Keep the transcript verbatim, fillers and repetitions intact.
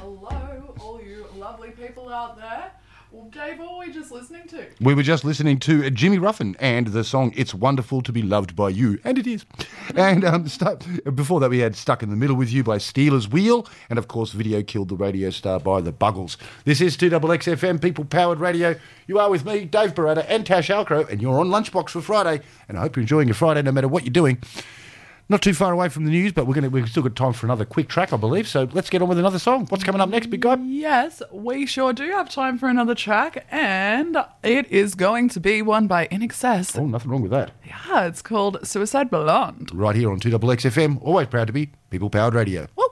Hello, all you lovely people out there. Well, Dave, what were we just listening to? We were just listening to Jimmy Ruffin and the song It's Wonderful to Be Loved by You. And it is. And um, st- before that, we had Stuck in the Middle with You by Steelers Wheel. And, of course, Video Killed the Radio Star by the Buggles. This is two X X F M, people-powered radio. You are with me, Dave Barata, and Tash Alcrow, and you're on Lunchbox for Friday. And I hope you're enjoying your Friday no matter what you're doing. Not too far away from the news, but we're going to, we've still got time for another quick track, I believe. So let's get on with another song. What's coming up next, big guy? Yes, we sure do have time for another track, and it is going to be one by I N X S. Oh, nothing wrong with that. Yeah, it's called Suicide Blonde. Right here on two X X F M, always proud to be people-powered radio. Woo!